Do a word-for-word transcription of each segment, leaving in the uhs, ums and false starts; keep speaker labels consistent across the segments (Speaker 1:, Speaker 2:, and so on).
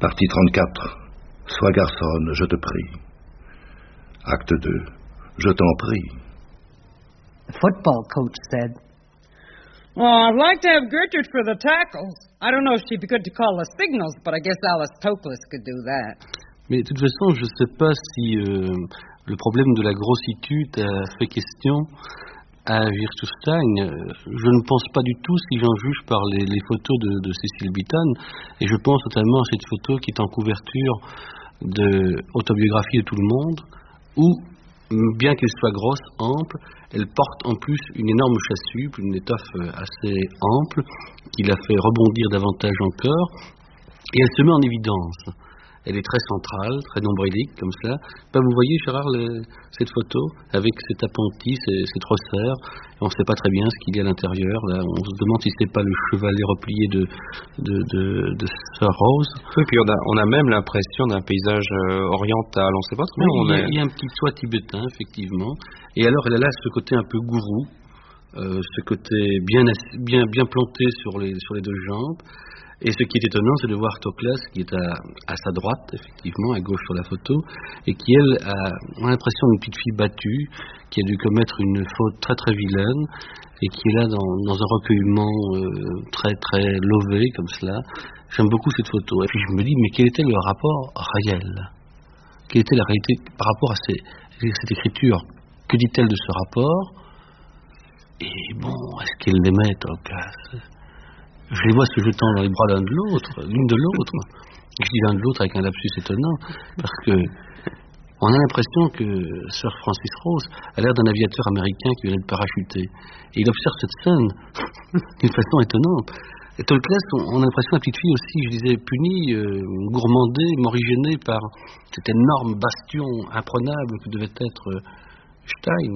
Speaker 1: Partie trente-quatre. Sois garçonne, je te prie. Acte deux. Je t'en prie.
Speaker 2: The football coach said,
Speaker 3: Well, I'd like to have Gertrude for the tackles. I don't know if she'd be good to call the signals, but I guess Alice Toklas could do that.
Speaker 4: Mais de toute façon, je ne sais pas si euh, le problème de la grossitude a fait question à Gertrude Stein. Je ne pense pas du tout, si j'en juge par les, les photos de, de Cécile Bitton, et je pense notamment à cette photo qui est en couverture de Autobiographie de tout le monde, où, bien qu'elle soit grosse, ample, elle porte en plus une énorme chasuble, une étoffe assez ample, qui la fait rebondir davantage encore, et elle se met en évidence. Elle est très centrale, très nombrilique, comme cela. Ben, vous voyez, Gérard, le, cette photo, avec cet appentis, ces, ces trosseurs, on ne sait pas très bien ce qu'il y a à l'intérieur. Là, on se demande si ce n'est pas le chevalet replié de, de, de, de Sir Rose.
Speaker 5: Oui, puis on a, on a même l'impression d'un paysage euh, oriental, on ne sait pas très bien.
Speaker 4: Oui,
Speaker 5: on
Speaker 4: il, y a,
Speaker 5: est...
Speaker 4: il y a un petit toit tibétain, effectivement. Et alors, elle a là ce côté un peu gourou, euh, ce côté bien, bien, bien planté sur les, sur les deux jambes. Et ce qui est étonnant, c'est de voir Toklas, qui est à, à sa droite, effectivement, à gauche sur la photo, et qui, elle, a, a l'impression d'une petite fille battue, qui a dû commettre une faute très très vilaine, et qui est là dans, dans un recueillement euh, très très lové, comme cela. J'aime beaucoup cette photo. Et puis je me dis, mais quel était le rapport réel? Quelle était la réalité par rapport à ces, cette écriture? Que dit-elle de ce rapport? Et bon, est-ce qu'elle l'aimait, Toklas? Je les vois se jetant dans les bras l'un de l'autre, l'une de l'autre. Je dis l'un de l'autre avec un lapsus étonnant, parce que on a l'impression que Sir Francis Rose a l'air d'un aviateur américain qui vient de parachuter. Et il observe cette scène d'une façon étonnante. Et Toklas, on, on a l'impression que la petite fille aussi, je disais, punie, euh, gourmandée, morigénée par cet énorme bastion imprenable que devait être euh, Stein.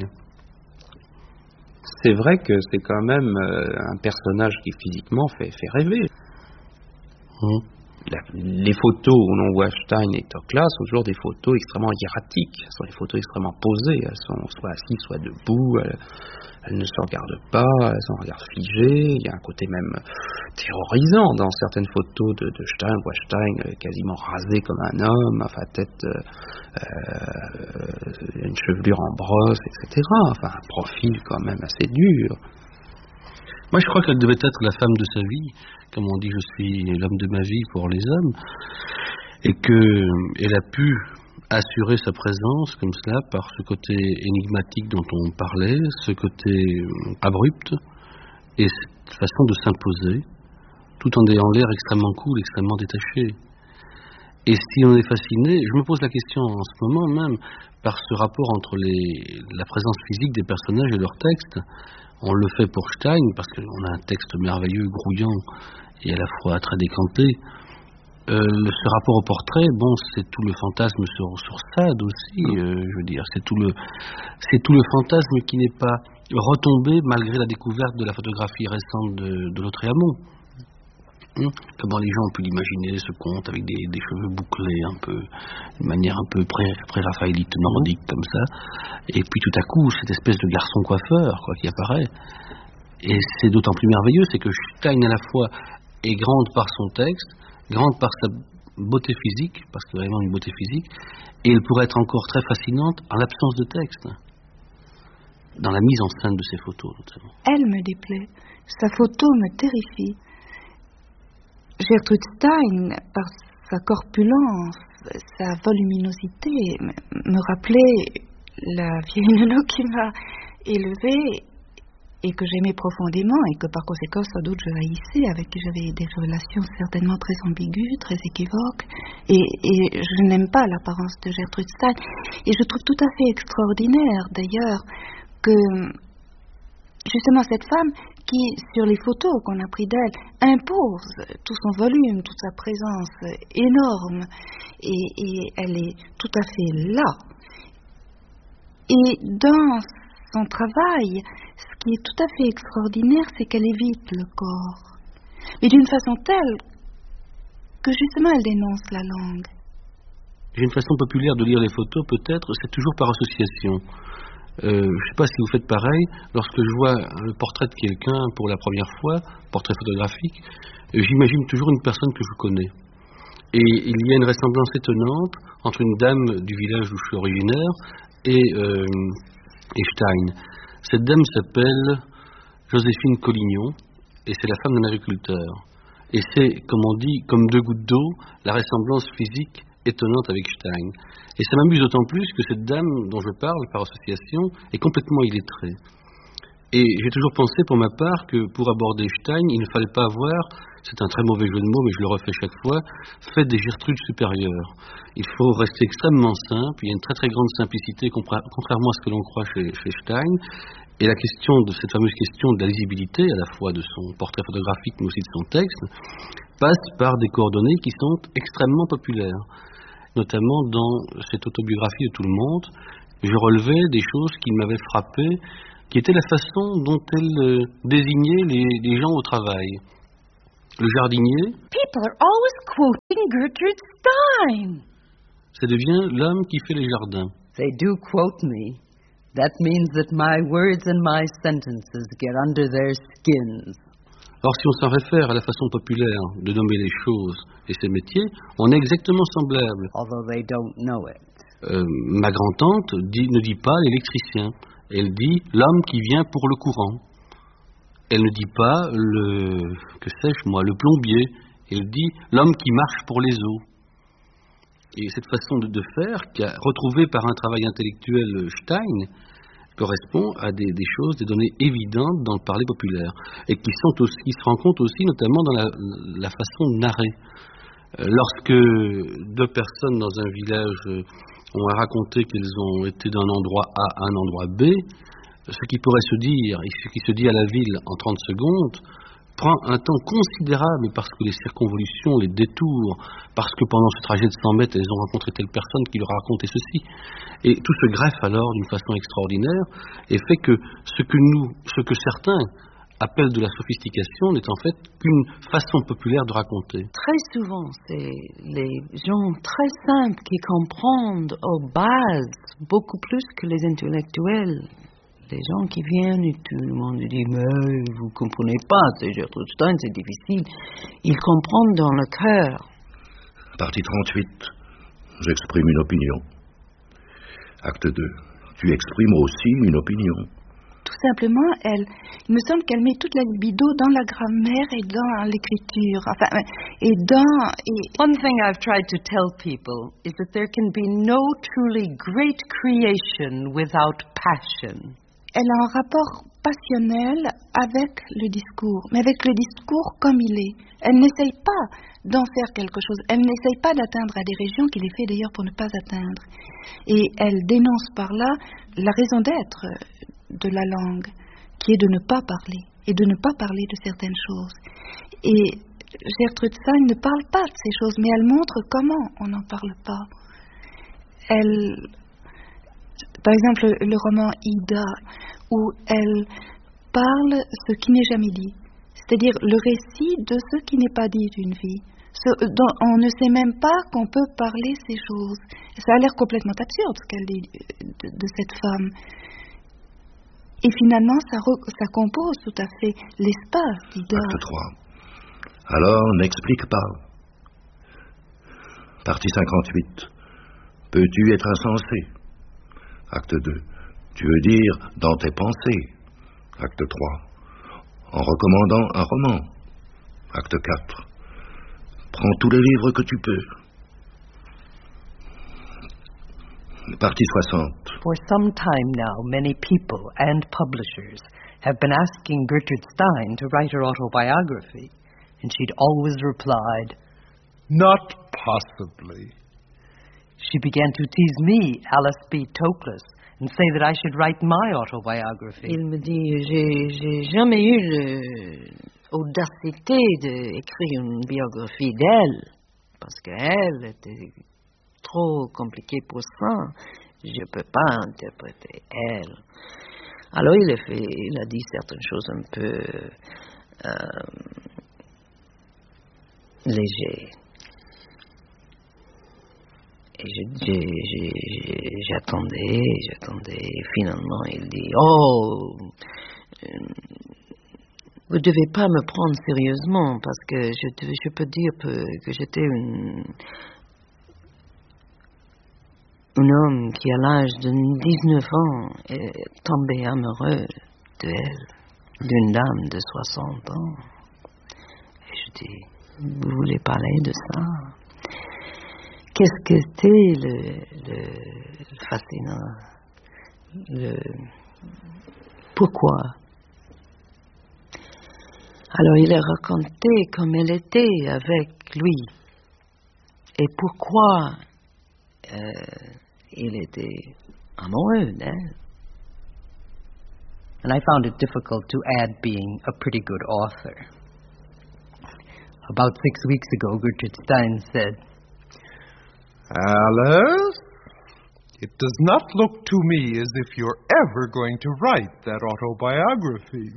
Speaker 5: C'est vrai que c'est quand même euh, un personnage qui physiquement fait, fait rêver. Mmh. La, les photos où l'on voit Stein et Toklas sont toujours des photos extrêmement hiératiques. Ce sont des photos extrêmement posées. Elles sont soit assises, soit debout. Elles, elles ne se regardent pas. Elles ont un regard figé. Il y a un côté même terrorisant dans certaines photos de, de Stein. On voit Stein quasiment rasé comme un homme, enfin tête, euh, une chevelure en brosse, et cetera. Enfin un profil quand même assez dur.
Speaker 4: Moi, je crois qu'elle devait être la femme de sa vie. Comme on dit, je suis l'homme de ma vie pour les hommes. Et qu'elle a pu assurer sa présence comme cela par ce côté énigmatique dont on parlait, ce côté abrupt, et cette façon de s'imposer, tout en ayant l'air extrêmement cool, extrêmement détaché. Et si on est fasciné, je me pose la question en ce moment même, par ce rapport entre les, la présence physique des personnages et leurs textes. On le fait pour Stein parce qu'on a un texte merveilleux, grouillant et à la fois très décanté. Euh, le, ce rapport au portrait, bon, c'est tout le fantasme sur, sur Sade aussi, euh, je veux dire. C'est tout le, c'est tout le fantasme qui n'est pas retombé malgré la découverte de la photographie récente de, de Lautréamont. Hum, comment les gens ont pu l'imaginer, ce conte avec des, des cheveux bouclés un peu, d'une manière un peu pré, pré-raphaélite nordique comme ça, et puis tout à coup cette espèce de garçon coiffeur quoi qui apparaît, et c'est d'autant plus merveilleux, c'est que Stein à la fois est grande par son texte, grande par sa beauté physique, parce qu'elle a vraiment une beauté physique, et elle pourrait être encore très fascinante en l'absence de texte, dans la mise en scène de ses photos notamment.
Speaker 6: Elle me déplaît, sa photo me terrifie. Gertrude Stein, par sa corpulence, sa voluminosité, me rappelait la vieille Nono qui m'a élevée et que j'aimais profondément et que par conséquent sans doute je haïssais, avec qui j'avais des relations certainement très ambiguës, très équivoques, et, et je n'aime pas l'apparence de Gertrude Stein. Et je trouve tout à fait extraordinaire d'ailleurs que justement cette femme qui, sur les photos qu'on a prises d'elle, impose tout son volume, toute sa présence énorme, et, et elle est tout à fait là. Et dans son travail, ce qui est tout à fait extraordinaire, c'est qu'elle évite le corps, mais d'une façon telle que justement elle dénonce la langue.
Speaker 4: J'ai une façon populaire de lire les photos, peut-être, c'est toujours par association. Euh, je ne sais pas si vous faites pareil. Lorsque je vois le portrait de quelqu'un pour la première fois, portrait photographique, euh, j'imagine toujours une personne que je connais. Et il y a une ressemblance étonnante entre une dame du village d'où je suis originaire et, euh, et Stein. Cette dame s'appelle Joséphine Collignon et c'est la femme d'un agriculteur. Et c'est, comme on dit, comme deux gouttes d'eau, la ressemblance physique étonnante avec Stein. Et ça m'amuse d'autant plus que cette dame dont je parle par association est complètement illettrée. Et j'ai toujours pensé pour ma part que pour aborder Stein, il ne fallait pas avoir, c'est un très mauvais jeu de mots mais je le refais chaque fois, fait des Gertrudes supérieures. Il faut rester extrêmement simple, il y a une très très grande simplicité contrairement à ce que l'on croit chez, chez Stein. Et la question de cette fameuse question de la lisibilité, à la fois de son portrait photographique mais aussi de son texte, passe par des coordonnées qui sont extrêmement populaires. Notamment dans cette autobiographie de Tout le monde, je relevais des choses qui m'avaient frappé, qui était la façon dont elle euh, désignait les, les gens au travail. Le jardinier,
Speaker 3: People are always quoting Gertrude Stein.
Speaker 4: Ça devient l'homme qui fait les jardins.
Speaker 2: They do quote me. That means that my words and my sentences get under their skins.
Speaker 4: Or, si on s'en réfère à la façon populaire de nommer les choses et ces métiers, on est exactement semblable.
Speaker 2: Although they don't know it.
Speaker 4: Euh, ma grand-tante dit, ne dit pas l'électricien. Elle dit l'homme qui vient pour le courant. Elle ne dit pas le, que sais-je moi, le plombier. Elle dit l'homme qui marche pour les eaux. Et cette façon de, de faire, qui a retrouvé par un travail intellectuel Stein, correspond à des, des choses, des données évidentes dans le parler populaire, et qui, sont aussi, qui se rencontrent aussi notamment dans la, la façon de narrer. Euh, lorsque deux personnes dans un village ont raconté qu'ils ont été d'un endroit A à un endroit B, ce qui pourrait se dire, et ce qui se dit à la ville en trente secondes, prend un temps considérable parce que les circonvolutions, les détours, parce que pendant ce trajet de cent mètres, elles ont rencontré telle personne qui leur a raconté ceci. Et tout se greffe alors d'une façon extraordinaire et fait que ce que nous, ce que certains appellent de la sophistication n'est en fait qu'une façon populaire de raconter.
Speaker 6: Très souvent, c'est les gens très simples qui comprennent aux bases beaucoup plus que les intellectuels. Les gens qui viennent et tout le monde dit mais vous comprenez pas, c'est Gertrude Stein, c'est difficile. Ils comprennent dans le cœur.
Speaker 1: Partie trente-huit, j'exprime une opinion. Acte deux, tu exprimes aussi une opinion.
Speaker 6: Tout simplement, elle, il me semble qu'elle met toute la libido dans la grammaire et dans l'écriture. Enfin, et dans... Et...
Speaker 2: One thing I've tried to tell people is that there can be no truly great creation without passion.
Speaker 6: Elle a un rapport passionnel avec le discours, mais avec le discours comme il est. Elle n'essaye pas d'en faire quelque chose. Elle n'essaye pas d'atteindre à des régions qu'il est fait d'ailleurs pour ne pas atteindre. Et elle dénonce par là la raison d'être de la langue, qui est de ne pas parler, et de ne pas parler de certaines choses. Et Gertrude Stein ne parle pas de ces choses, mais elle montre comment on n'en parle pas. Elle... Par exemple, le roman Ida, où elle parle ce qui n'est jamais dit, c'est-à-dire le récit de ce qui n'est pas dit d'une vie. Ce dont on ne sait même pas qu'on peut parler ces choses. Ça a l'air complètement absurde ce qu'elle dit de, de cette femme. Et finalement, ça, re, ça compose tout à fait l'espace d'Ida.
Speaker 1: Acte trois. Alors, n'explique pas. Partie cinquante-huit. Peux-tu être insensé? Acte deux. Tu veux dire dans tes pensées. Acte trois. En recommandant un roman. Acte quatre. Prends tous les livres que tu peux. Partie soixante.
Speaker 2: For some time now, many people and publishers have been asking Gertrude Stein to write her autobiography, and she'd always replied, "Not possibly." She began to tease me, Alice B. Toklas, and say that I should write my autobiography.
Speaker 6: Il me dit, j'ai, j'ai jamais eu l'audacité d'écrire une biographie d'elle, parce qu'elle était trop compliquée pour ça. Je ne peux pas interpréter elle. Alors il a, fait, il a dit certaines choses un peu euh, légères. Et je, je, je, j'attendais, j'attendais, et finalement il dit, oh,
Speaker 7: Vous ne devez pas me prendre sérieusement parce que je, je peux dire que, que j'étais une, un homme qui, à l'âge de dix-neuf ans, est tombé amoureux d'elle, d'une dame de soixante ans. Et je dis, vous voulez parler de ça? Qu'est-ce que c'était le, le, le fascinant? Le, pourquoi? Alors il a raconté comme elle était avec lui et pourquoi euh, il était amoureux d'elle.
Speaker 2: And I found it difficult to add being a pretty good author. About six weeks ago, Gertrude Stein said,
Speaker 8: Alice, it does not look to me as if you're ever going to write that autobiography.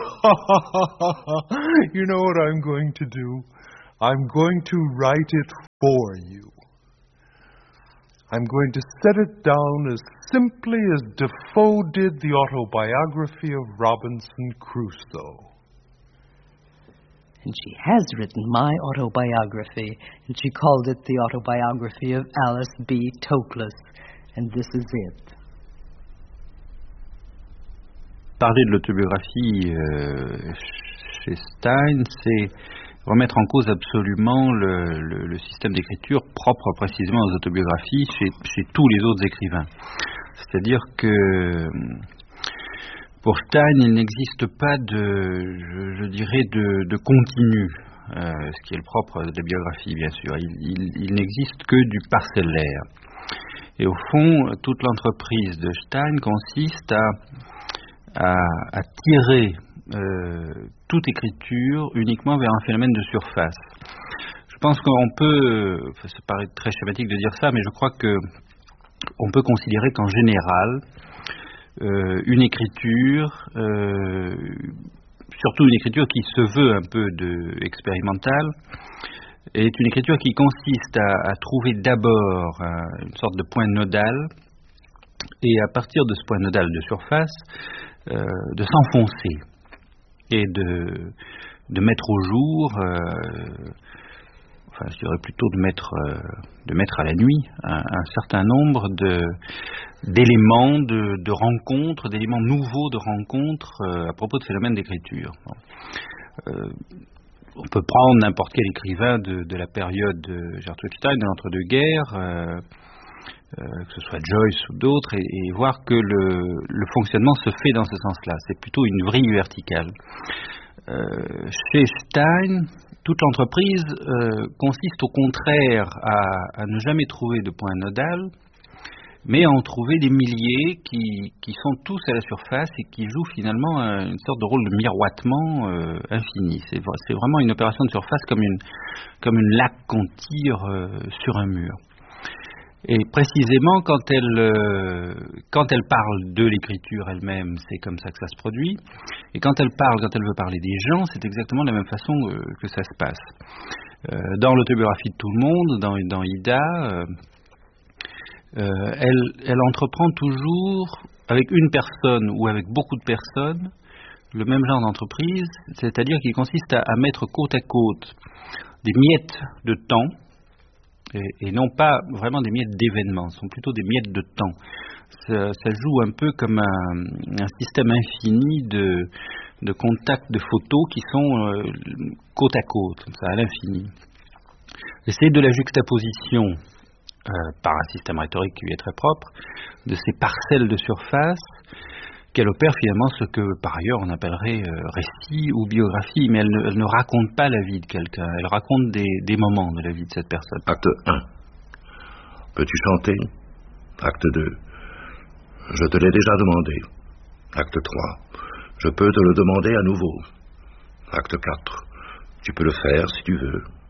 Speaker 8: You know what I'm going to do? I'm going to write it for you. I'm going to set it down as simply as Defoe did the autobiography of Robinson Crusoe.
Speaker 2: And she has written my autobiography, and she called it the autobiography of Alice B. Toklas, and this is it.
Speaker 5: Parler de l'autobiographie euh, chez Stein, c'est remettre en cause absolument le, le, le système d'écriture propre précisément aux autobiographies chez, chez tous les autres écrivains. C'est-à-dire que pour Stein, il n'existe pas de, je, je dirais, de, de continu, euh, ce qui est le propre des biographies, bien sûr. Il, il, il n'existe que du parcellaire. Et au fond, toute l'entreprise de Stein consiste à, à, à tirer euh, toute écriture uniquement vers un phénomène de surface. Je pense qu'on peut, ça paraît très schématique de dire ça, mais je crois que on peut considérer qu'en général, Euh, une écriture, euh, surtout une écriture qui se veut un peu de, expérimentale, est une écriture qui consiste à, à trouver d'abord un, une sorte de point nodal et à partir de ce point nodal de surface, euh, de s'enfoncer et de, de mettre au jour, euh, enfin je dirais plutôt de mettre, euh, de mettre à la nuit un, un certain nombre de d'éléments, de, de rencontres, d'éléments nouveaux de rencontres euh, à propos de phénomènes d'écriture. Bon. Euh, on peut prendre n'importe quel écrivain de, de la période de Gertrude Stein, de l'entre-deux-guerres, euh, euh, que ce soit Joyce ou d'autres, et, et voir que le, le fonctionnement se fait dans ce sens-là. C'est plutôt une vrille verticale. Euh, chez Stein, toute l'entreprise euh, consiste au contraire à, à ne jamais trouver de point nodal, mais à en trouver des milliers qui, qui sont tous à la surface et qui jouent finalement une sorte de rôle de miroitement euh, infini. C'est, c'est vraiment une opération de surface comme une, comme une laque qu'on tire euh, sur un mur. Et précisément, quand elle, euh, quand elle parle de l'écriture elle-même, c'est comme ça que ça se produit. Et quand elle parle, quand elle veut parler des gens, c'est exactement de la même façon euh, que ça se passe. Euh, dans l'autobiographie de tout le monde, dans, dans Ida, euh, euh, elle, elle entreprend toujours, avec une personne ou avec beaucoup de personnes, le même genre d'entreprise, c'est-à-dire qu'il consiste à, à mettre côte à côte des miettes de temps, Et, et non pas vraiment des miettes d'événements, ce sont plutôt des miettes de temps. Ça, ça joue un peu comme un, un système infini de, de contacts de photos qui sont euh, côte à côte, comme ça, à l'infini. C'est de la juxtaposition, euh, par un système rhétorique qui lui est très propre, de ces parcelles de surface qu'elle opère finalement ce que par ailleurs on appellerait euh, récit ou biographie, mais elle ne, elle ne raconte pas la vie de quelqu'un, elle raconte des, des moments de la vie de cette personne.
Speaker 1: Acte un. Peux-tu chanter? Acte deux. Je te l'ai déjà demandé. Acte trois. Je peux te le demander à nouveau. Acte quatre. Tu peux le faire si tu veux.